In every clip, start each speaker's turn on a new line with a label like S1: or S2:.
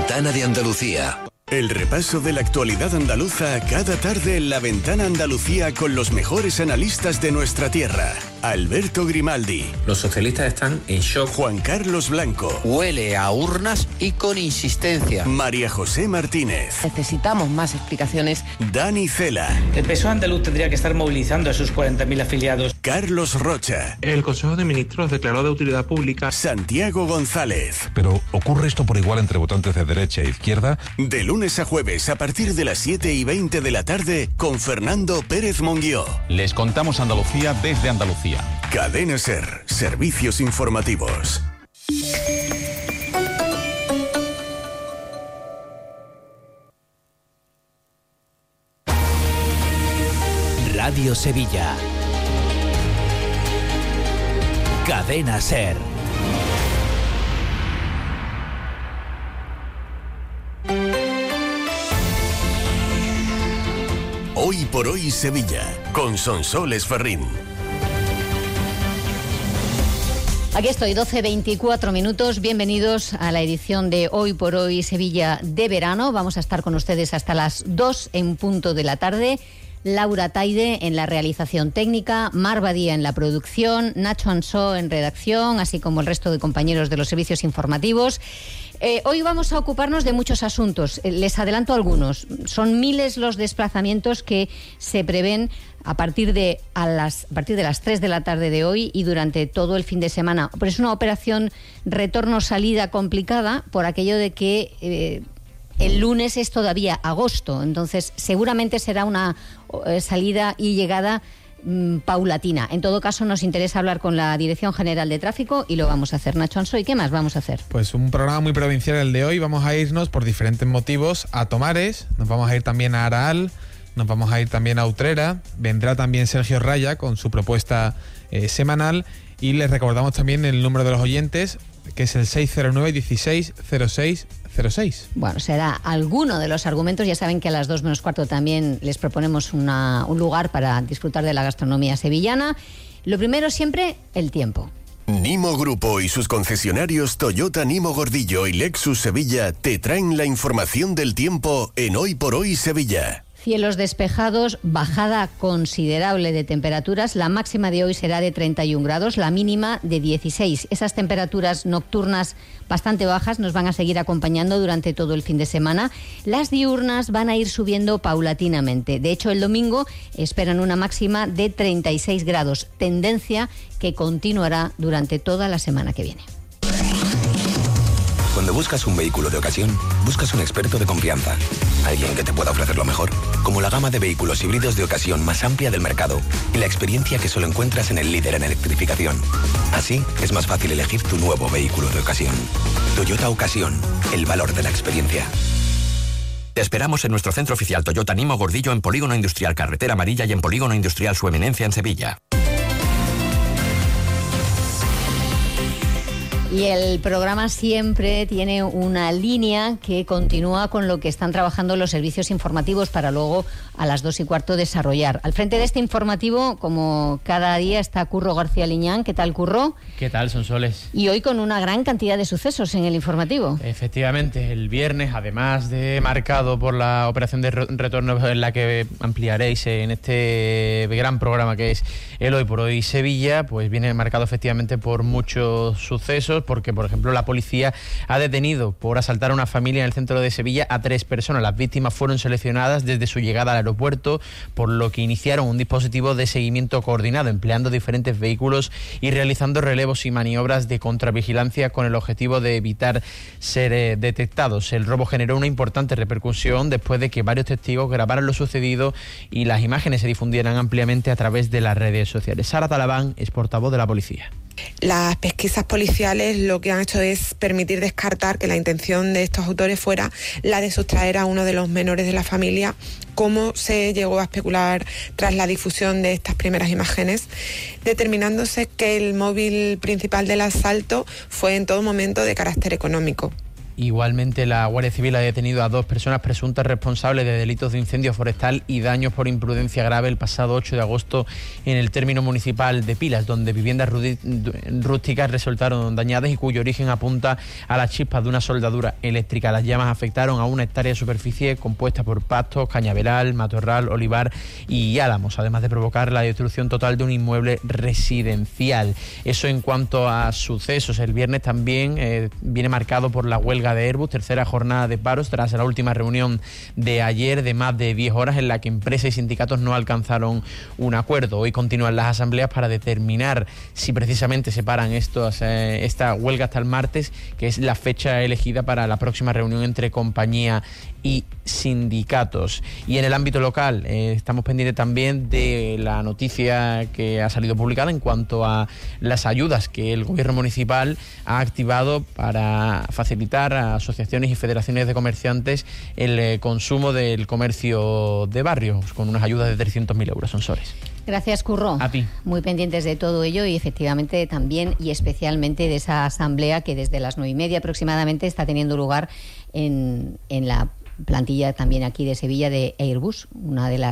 S1: Ventana de Andalucía.
S2: El repaso de la actualidad andaluza cada tarde en La Ventana Andalucía con los mejores analistas de nuestra tierra. Alberto Grimaldi.
S3: Los socialistas están en shock.
S2: Juan Carlos Blanco.
S4: Huele a urnas y con insistencia.
S2: María José Martínez.
S5: Necesitamos más explicaciones.
S2: Dani Cela.
S6: El PSOE andaluz tendría que estar movilizando a sus 40.000 afiliados.
S2: Carlos Rocha.
S7: El Consejo de Ministros declaró de utilidad pública.
S2: Santiago González.
S8: Pero ¿ocurre esto por igual entre votantes de derecha e izquierda?
S2: De lunes a jueves a partir de las 7:20 de la tarde con Fernando Pérez Monguió.
S9: Les contamos Andalucía desde Andalucía.
S2: Cadena SER, servicios informativos.
S10: Radio Sevilla. Cadena SER.
S2: Hoy por hoy Sevilla, con Sonsoles Ferrín.
S11: Aquí estoy, 12:24 minutos. Bienvenidos a la edición de Hoy por Hoy Sevilla de verano. Vamos a estar con ustedes hasta las 2 en punto de la tarde. Laura Taide en la realización técnica, Mar Badía en la producción, Nacho Ansó en redacción, así como el resto de compañeros de los servicios informativos. Hoy vamos a ocuparnos de muchos asuntos. Les adelanto algunos. Son miles los desplazamientos que se prevén a partir de las 3 de la tarde de hoy y durante todo el fin de semana. Pero es una operación retorno-salida complicada por aquello de que el lunes es todavía agosto, entonces seguramente será una salida y llegada paulatina. En todo caso, nos interesa hablar con la Dirección General de Tráfico y lo vamos a hacer. Nacho Ansó, ¿y qué más vamos a hacer?
S12: Pues un programa muy provincial el de hoy. Vamos a irnos por diferentes motivos a Tomares, nos vamos a ir también a Araal, nos vamos a ir también a Utrera, vendrá también Sergio Raya con su propuesta semanal y les recordamos también el número de los oyentes, que es el 609 16 06 06.
S11: Bueno, será alguno de los argumentos. Ya saben que a las 2 menos cuarto también les proponemos un lugar para disfrutar de la gastronomía sevillana. Lo primero siempre, el tiempo.
S2: Nimo Grupo y sus concesionarios Toyota Nimo Gordillo y Lexus Sevilla te traen la información del tiempo en Hoy por Hoy Sevilla.
S11: Cielos despejados, bajada considerable de temperaturas. La máxima de hoy será de 31 grados, la mínima de 16. Esas temperaturas nocturnas bastante bajas nos van a seguir acompañando durante todo el fin de semana. Las diurnas van a ir subiendo paulatinamente. De hecho, el domingo esperan una máxima de 36 grados, tendencia que continuará durante toda la semana que viene.
S1: Cuando buscas un vehículo de ocasión, buscas un experto de confianza. Alguien que te pueda ofrecer lo mejor, como la gama de vehículos híbridos de ocasión más amplia del mercado y la experiencia que solo encuentras en el líder en electrificación. Así, es más fácil elegir tu nuevo vehículo de ocasión. Toyota Ocasión, el valor de la experiencia.
S13: Te esperamos en nuestro centro oficial Toyota Nimo Gordillo en Polígono Industrial Carretera Amarilla y en Polígono Industrial Su Eminencia en Sevilla.
S11: Y el programa siempre tiene una línea que continúa con lo que están trabajando los servicios informativos para luego a las 2:15 desarrollar. Al frente de este informativo, como cada día, está Curro García Liñán. ¿Qué tal, Curro?
S14: ¿Qué tal, Sonsoles?
S11: Y hoy con una gran cantidad de sucesos en el informativo.
S14: Efectivamente, el viernes, además de marcado por la operación de retorno en la que ampliaréis en este gran programa que es el Hoy por Hoy Sevilla, pues viene marcado efectivamente por muchos sucesos, porque, por ejemplo, la policía ha detenido por asaltar a una familia en el centro de Sevilla a 3 personas. Las víctimas fueron seleccionadas desde su llegada al aeropuerto, por lo que iniciaron un dispositivo de seguimiento coordinado, empleando diferentes vehículos y realizando relevos y maniobras de contravigilancia con el objetivo de evitar ser detectados. El robo generó una importante repercusión después de que varios testigos grabaran lo sucedido y las imágenes se difundieran ampliamente a través de las redes sociales. Sara Talabán es portavoz de la policía.
S15: Las pesquisas policiales lo que han hecho es permitir descartar que la intención de estos autores fuera la de sustraer a uno de los menores de la familia, como se llegó a especular tras la difusión de estas primeras imágenes, determinándose que el móvil principal del asalto fue en todo momento de carácter económico.
S14: Igualmente, la Guardia Civil ha detenido a 2 personas presuntas responsables de delitos de incendio forestal y daños por imprudencia grave el pasado 8 de agosto en el término municipal de Pilas, donde viviendas rústicas resultaron dañadas y cuyo origen apunta a las chispas de una soldadura eléctrica. Las llamas afectaron a 1 hectárea de superficie compuesta por pastos, cañaveral, matorral, olivar y álamos, además de provocar la destrucción total de un inmueble residencial. Eso en cuanto a sucesos. El viernes también viene marcado por la huelga de Airbus, tercera jornada de paros tras la última reunión de ayer de más de 10 horas en la que empresas y sindicatos no alcanzaron un acuerdo. Hoy continúan las asambleas para determinar si precisamente se paran esta huelga hasta el martes, que es la fecha elegida para la próxima reunión entre compañía y sindicatos. Y en el ámbito local estamos pendientes también de la noticia que ha salido publicada en cuanto a las ayudas que el gobierno municipal ha activado para facilitar a asociaciones y federaciones de comerciantes el consumo del comercio de barrios, con unas ayudas de 300.000 euros, Sonsoles.
S11: Gracias, Curro.
S14: A ti.
S11: Muy pendientes de todo ello y efectivamente también y especialmente de esa asamblea que desde las 9:30 aproximadamente está teniendo lugar en la plantilla también aquí de Sevilla de Airbus, una de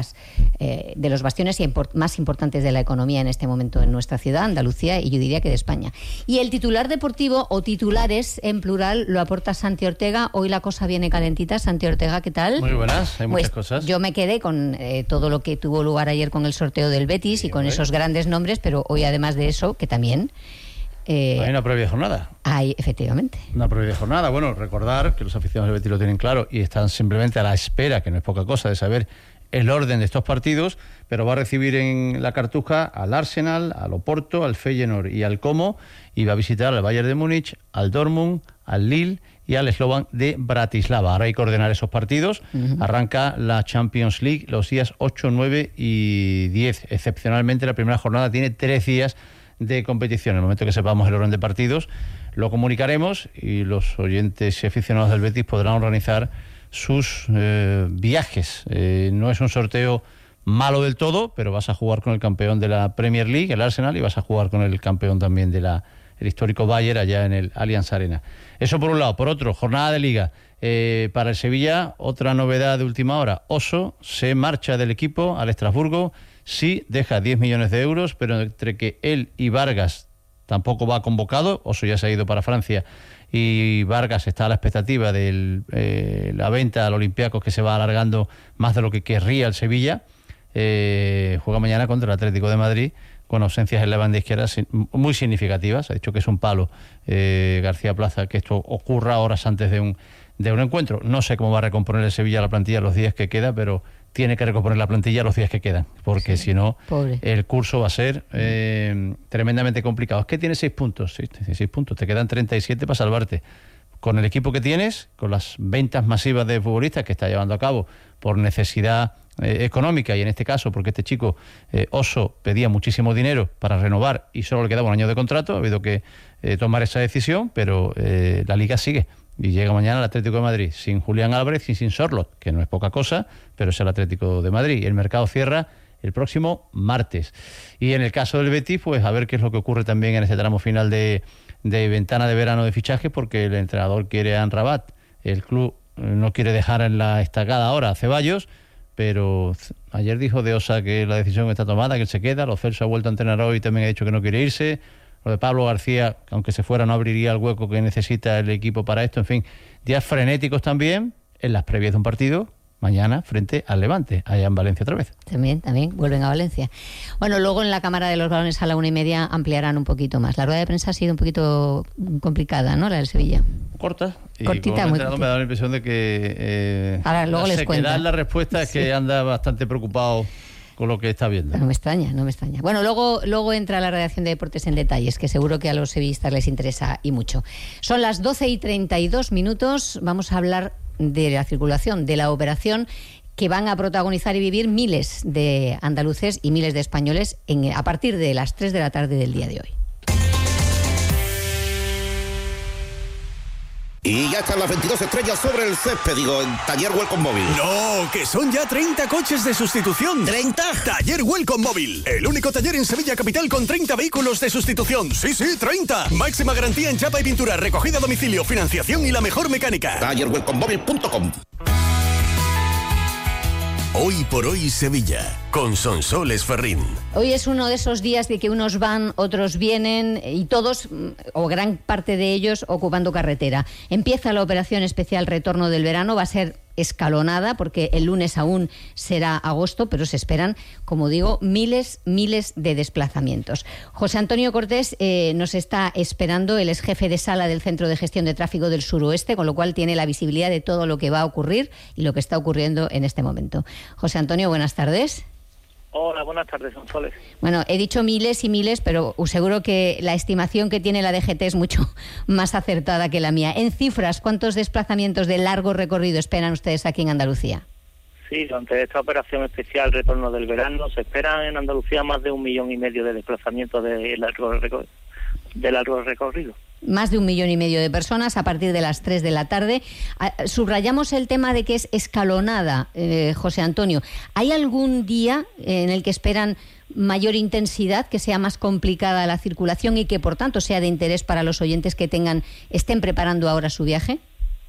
S11: los bastiones más importantes de la economía en este momento en nuestra ciudad, Andalucía, y yo diría que de España. Y el titular deportivo, o titulares en plural, lo aporta Santi Ortega. Hoy la cosa viene calentita. Santi Ortega, ¿qué tal?
S16: Muy buenas, hay muchas cosas.
S11: Yo me quedé con todo lo que tuvo lugar ayer con el sorteo del Betis y con esos grandes nombres, pero hoy además de eso, que también...
S16: hay una previa jornada.
S11: Hay, efectivamente.
S16: Una previa jornada. Bueno, recordar que los aficionados del Betis lo tienen claro y están simplemente a la espera, que no es poca cosa, de saber el orden de estos partidos, pero va a recibir en la Cartuja al Arsenal, al Oporto, al Feyenoord y al Como, y va a visitar al Bayern de Múnich, al Dortmund, al Lille y al Slovan de Bratislava. Ahora hay que ordenar esos partidos. Arranca la Champions League los días 8, 9 y 10. Excepcionalmente, la primera jornada tiene 3 días de competición. En el momento que sepamos el orden de partidos, lo comunicaremos y los oyentes y aficionados del Betis podrán organizar sus viajes. No es un sorteo malo del todo, pero vas a jugar con el campeón de la Premier League, el Arsenal, y vas a jugar con el campeón también de el histórico Bayern allá en el Allianz Arena. Eso por un lado. Por otro, jornada de Liga. Para el Sevilla, otra novedad de última hora. Oso se marcha del equipo al Estrasburgo. Sí, deja 10 millones de euros, pero entre que él y Vargas tampoco va convocado, Oso ya se ha ido para Francia y Vargas está a la expectativa de la venta al Olympiacos, que se va alargando más de lo que querría el Sevilla. Juega mañana contra el Atlético de Madrid con ausencias en la banda izquierda muy significativas. Ha dicho que es un palo García Plaza que esto ocurra horas antes de un encuentro. No sé cómo va a recomponer el Sevilla la plantilla los días que queda, pero tiene que recomponer la plantilla los días que quedan, porque si no, el curso va a ser tremendamente complicado. Es que tiene 6 puntos, sí, 6 puntos, te quedan 37 para salvarte. Con el equipo que tienes, con las ventas masivas de futbolistas que está llevando a cabo por necesidad económica, y en este caso porque este chico Oso pedía muchísimo dinero para renovar y solo le quedaba un año de contrato, ha habido que tomar esa decisión, pero la Liga sigue. Y llega mañana el Atlético de Madrid sin Julián Álvarez y sin Sorloth, que no es poca cosa, pero es el Atlético de Madrid. Y el mercado cierra el próximo martes. Y en el caso del Betis, pues a ver qué es lo que ocurre también en este tramo final de ventana de verano de fichajes, porque el entrenador quiere a Amrabat. El club no quiere dejar en la estacada ahora a Ceballos, pero ayer dijo de Osa que la decisión está tomada, que él se queda. Lo Celso ha vuelto a entrenar hoy y también ha dicho que no quiere irse. Lo de Pablo García, aunque se fuera, no abriría el hueco que necesita el equipo para esto. En fin, días frenéticos también en las previas de un partido mañana frente al Levante, allá en Valencia otra vez.
S11: También vuelven a Valencia. Bueno, luego en la Cámara de los Balones a la 1:30 ampliarán un poquito más. La rueda de prensa ha sido un poquito complicada, ¿no? La del Sevilla.
S16: Corta.
S11: Cortita, muy cortita.
S16: Me da la impresión de que
S11: ahora luego les cuento.
S16: La respuesta es que anda bastante preocupado con lo que está viendo.
S11: No me extraña. Bueno, luego entra la redacción de Deportes en Detalles, que seguro que a los sevillistas les interesa y mucho. Son las 12:32. Vamos a hablar de la circulación, de la operación que van a protagonizar y vivir miles de andaluces y miles de españoles a partir de las 3 de la tarde del día de hoy.
S17: Y ya están las 22 estrellas sobre el césped, en Taller Welcome Móvil.
S18: ¡No! ¡Que son ya 30 coches de sustitución!
S17: ¿30?
S18: Taller Welcome Móvil. El único taller en Sevilla Capital con 30 vehículos de sustitución. ¡Sí, 30! Máxima garantía en chapa y pintura, recogida a domicilio, financiación y la mejor mecánica.
S17: TallerWelcomeMóvil.com.
S2: Hoy por hoy Sevilla, con Sonsoles Ferrín.
S11: Hoy es uno de esos días de que unos van, otros vienen y todos, o gran parte de ellos, ocupando carretera. Empieza la operación especial Retorno del Verano, va a ser escalonada porque el lunes aún será agosto, pero se esperan, como digo, miles de desplazamientos. José Antonio Cortés nos está esperando, él es jefe de sala del Centro de Gestión de Tráfico del Suroeste, con lo cual tiene la visibilidad de todo lo que va a ocurrir y lo que está ocurriendo en este momento. José Antonio, buenas tardes.
S19: Hola, buenas tardes, Sonsoles.
S11: Bueno, he dicho miles y miles, pero seguro que la estimación que tiene la DGT es mucho más acertada que la mía. En cifras, ¿cuántos desplazamientos de largo recorrido esperan ustedes aquí en Andalucía?
S19: Sí, durante esta operación especial Retorno del Verano se esperan en Andalucía más de 1,5 millones de desplazamientos de largo recorrido.
S11: Más de 1,5 millones de personas a partir de las 3 de la tarde. Subrayamos el tema de que es escalonada, José Antonio. ¿Hay algún día en el que esperan mayor intensidad, que sea más complicada la circulación y que, por tanto, sea de interés para los oyentes que estén preparando ahora su viaje?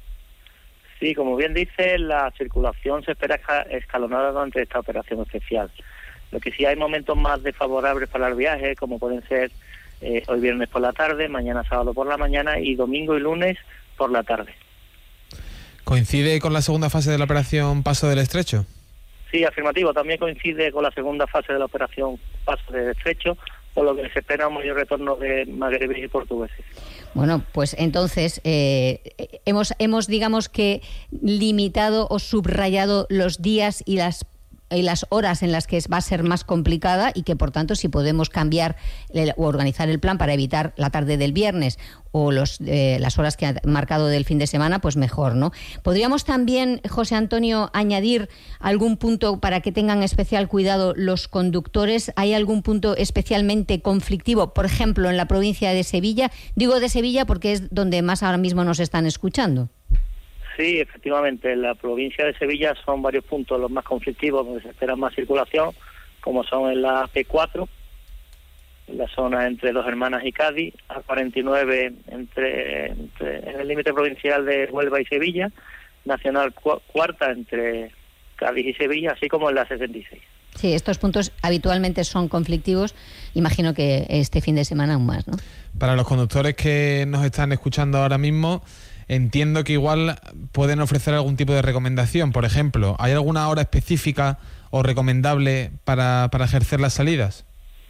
S19: Sí, como bien dice, la circulación se espera escalonada durante esta operación especial. Lo que sí hay momentos más desfavorables para el viaje, como pueden ser hoy viernes por la tarde, mañana sábado por la mañana y domingo y lunes por la tarde.
S12: ¿Coincide con la segunda fase de la operación Paso del Estrecho?
S19: Sí, afirmativo. También coincide con la segunda fase de la operación Paso del Estrecho, por lo que se espera un mayor retorno de magrebíes y portugueses.
S11: Bueno, pues entonces hemos digamos que limitado o subrayado los días y las horas en las que va a ser más complicada y que, por tanto, si podemos cambiar o organizar el plan para evitar la tarde del viernes o las horas que ha marcado del fin de semana, pues mejor, ¿no? ¿Podríamos también, José Antonio, añadir algún punto para que tengan especial cuidado los conductores? ¿Hay algún punto especialmente conflictivo, por ejemplo, en la provincia de Sevilla? Digo de Sevilla porque es donde más ahora mismo nos están escuchando.
S19: Sí, efectivamente, en la provincia de Sevilla son varios puntos los más conflictivos donde se espera más circulación, como son en la P4, en la zona entre Dos Hermanas y Cádiz, A49 en el límite provincial de Huelva y Sevilla, Nacional Cuarta entre Cádiz y Sevilla, así como en la 66.
S11: Sí, estos puntos habitualmente son conflictivos, imagino que este fin de semana aún más, ¿no?
S12: Para los conductores que nos están escuchando ahora mismo, entiendo que igual pueden ofrecer algún tipo de recomendación. Por ejemplo, ¿hay alguna hora específica o recomendable para ejercer las salidas?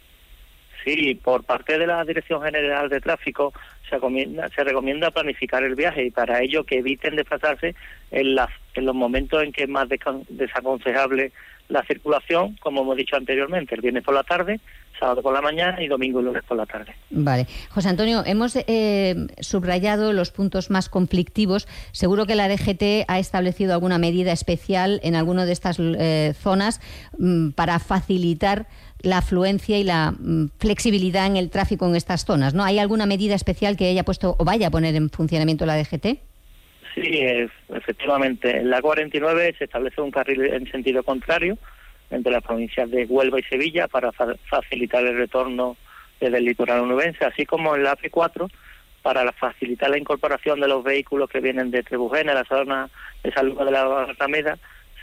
S19: Sí, por parte de la Dirección General de Tráfico se recomienda planificar el viaje y para ello que eviten desplazarse en los momentos en que es más desaconsejable la circulación, como hemos dicho anteriormente, el viernes por la tarde, sábado por la mañana y domingo y lunes por la tarde.
S11: Vale. José Antonio, hemos subrayado los puntos más conflictivos. Seguro que la DGT ha establecido alguna medida especial en alguna de estas zonas para facilitar la afluencia y la flexibilidad en el tráfico en estas zonas, ¿no? ¿Hay alguna medida especial que haya puesto o vaya a poner en funcionamiento la DGT?
S19: Sí, efectivamente. En la 49 se establece un carril en sentido contrario entre las provincias de Huelva y Sevilla para facilitar el retorno desde el litoral onubense, así como en la AP4 para facilitar la incorporación de los vehículos que vienen de Trebujena, la zona de San Lucas de la Barrameda,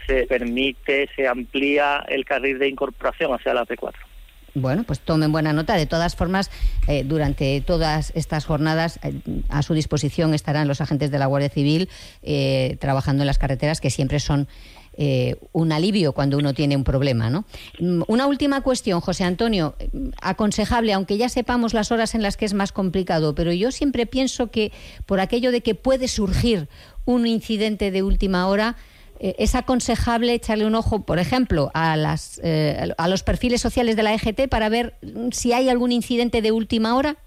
S19: se amplía el carril de incorporación hacia la AP4.
S11: Bueno, pues tomen buena nota. De todas formas, durante todas estas jornadas a su disposición estarán los agentes de la Guardia Civil trabajando en las carreteras, que siempre son un alivio cuando uno tiene un problema, ¿no? Una última cuestión, José Antonio. Aconsejable, aunque ya sepamos las horas en las que es más complicado, pero yo siempre pienso que por aquello de que puede surgir un incidente de última hora, es aconsejable echarle un ojo, por ejemplo, a los perfiles sociales de la EGT para ver si hay algún incidente de última hora.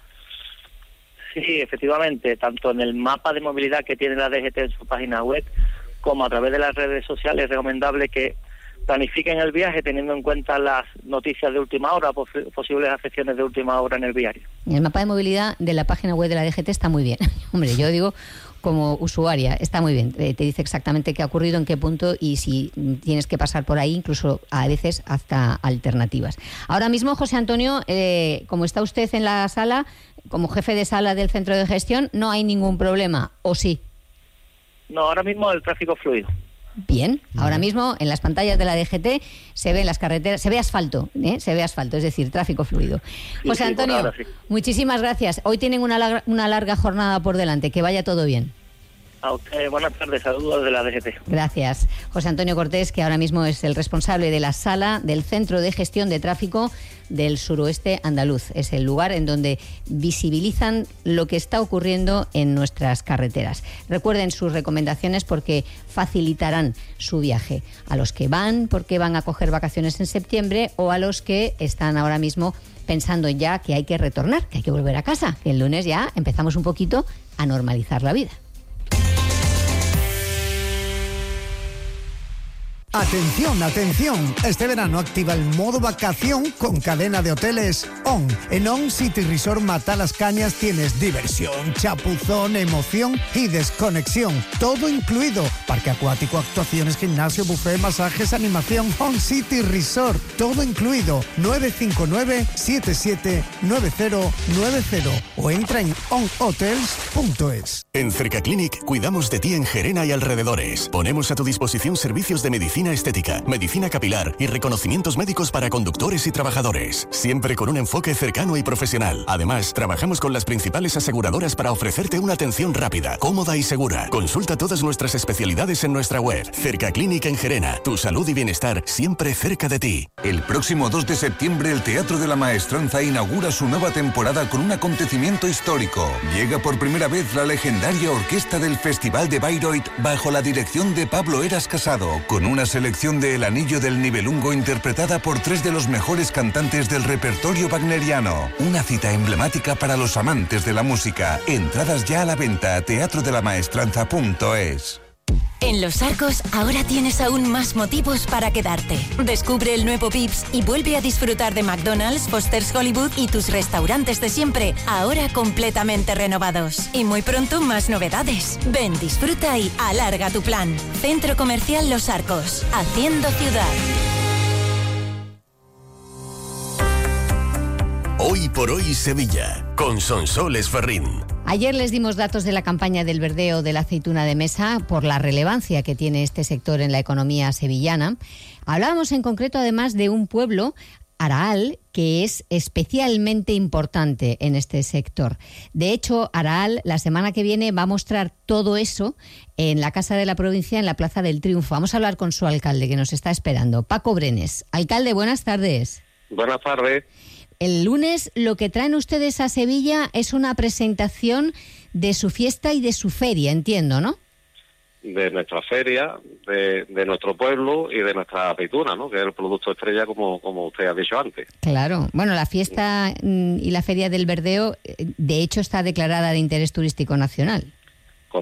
S19: Sí, efectivamente, tanto en el mapa de movilidad que tiene la DGT en su página web, como a través de las redes sociales, es recomendable que planifiquen el viaje teniendo en cuenta las noticias de última hora, posibles afecciones de última hora en el viario.
S11: El mapa de movilidad de la página web de la DGT está muy bien. Hombre, yo digo como usuaria. Está muy bien. Te dice exactamente qué ha ocurrido, en qué punto y si tienes que pasar por ahí, incluso a veces hasta alternativas. Ahora mismo, José Antonio, como está usted en la sala, como jefe de sala del centro de gestión, no hay ningún problema, ¿o sí?
S19: No, ahora mismo el tráfico fluido.
S11: Bien, ahora mismo en las pantallas de la DGT se ve en las carreteras, se ve asfalto, es decir, tráfico fluido. José Antonio, ahora, sí. Muchísimas gracias. Hoy tienen una larga jornada por delante, que vaya todo bien.
S19: A usted, buenas tardes, saludos de la DGT.
S11: Gracias. José Antonio Cortés, que ahora mismo es el responsable de la sala del Centro de Gestión de Tráfico del Suroeste Andaluz. Es el lugar en donde visibilizan lo que está ocurriendo en nuestras carreteras. Recuerden sus recomendaciones porque facilitarán su viaje a los que van porque van a coger vacaciones en septiembre o a los que están ahora mismo pensando ya que hay que retornar, que hay que volver a casa, que el lunes ya empezamos un poquito a normalizar la vida.
S20: Atención, atención. Este verano activa el modo vacación con cadena de hoteles ON. En ON City Resort Matalascañas tienes diversión, chapuzón, emoción y desconexión. Todo incluido. Parque acuático, actuaciones, gimnasio, buffet, masajes, animación. ON City Resort. Todo incluido. 959-779090 o entra en onhotels.es.
S2: En Cercaclinic cuidamos de ti en Gerena y alrededores. Ponemos a tu disposición servicios de medicina estética, medicina capilar y reconocimientos médicos para conductores y trabajadores, siempre con un enfoque cercano y profesional. Además, trabajamos con las principales aseguradoras para ofrecerte una atención rápida, cómoda y segura. Consulta todas nuestras especialidades en nuestra web. Cercaclinic en Gerena, tu salud y bienestar siempre cerca de ti.
S21: El próximo 2 de septiembre el Teatro de la Maestranza inaugura su nueva temporada con un acontecimiento histórico. Llega por primera vez la legendaria orquesta del Festival de Bayreuth bajo la dirección de Pablo Eras Casado, con una selección de El Anillo del Nibelungo interpretada por 3 de los mejores cantantes del repertorio wagneriano. Una cita emblemática para los amantes de la música. Entradas ya a la venta a teatrodelamaestranza.es.
S22: En Los Arcos ahora tienes aún más motivos para quedarte. Descubre el nuevo Vips y vuelve a disfrutar de McDonald's, Foster's Hollywood y tus restaurantes de siempre, ahora completamente renovados. Y muy pronto más novedades. Ven, disfruta y alarga tu plan. Centro Comercial Los Arcos, haciendo ciudad.
S2: Hoy por hoy Sevilla, con Sonsoles Ferrín.
S11: Ayer les dimos datos de la campaña del verdeo de la aceituna de mesa por la relevancia que tiene este sector en la economía sevillana. Hablábamos en concreto además de un pueblo, Araal, que es especialmente importante en este sector. De hecho, Araal la semana que viene va a mostrar todo eso en la Casa de la Provincia, en la Plaza del Triunfo. Vamos a hablar con su alcalde que nos está esperando, Paco Brenes. Alcalde, buenas tardes.
S23: Buenas tardes.
S11: El lunes lo que traen ustedes a Sevilla es una presentación de su fiesta y de su feria, entiendo, ¿no?
S23: De nuestra feria, de nuestro pueblo y de nuestra aceituna, ¿no? Que es el producto estrella, como usted ha dicho antes.
S11: Claro. Bueno, la fiesta y la feria del verdeo, de hecho, está declarada de interés turístico nacional.